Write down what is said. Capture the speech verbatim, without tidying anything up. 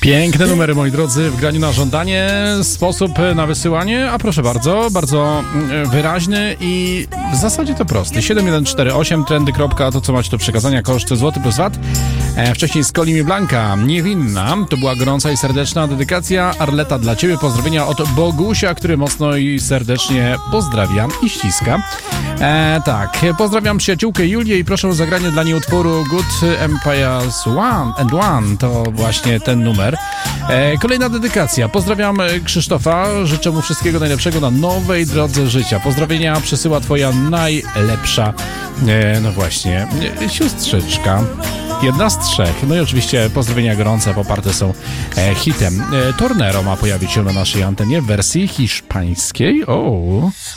Piękne numery, moi drodzy, w graniu na żądanie. Sposób na wysyłanie, a proszę bardzo, bardzo wyraźny i w zasadzie to prosty. siedem jeden cztery osiem trendy. To, co macie do przekazania, koszt złoty plus V A T. E, wcześniej z Kolimi Blanka, Niewinna. To była gorąca i serdeczna dedykacja. Arleta dla ciebie, pozdrowienia od Bogusia, który mocno i serdecznie pozdrawia i ściska. E, tak, pozdrawiam przyjaciółkę Julię i proszę o zagranie dla niej utworu Good Empires One and One. To właśnie ten numer. E, kolejna dedykacja. Pozdrawiam Krzysztofa. Życzę mu wszystkiego najlepszego na nowej drodze życia. Pozdrowienia przesyła twoja najlepsza, e, no właśnie, e, siostrzyczka. Jedna z trzech. No i oczywiście pozdrowienia gorące poparte są e, hitem. E, Tornero ma pojawić się na naszej antenie w wersji hiszpańskiej. O.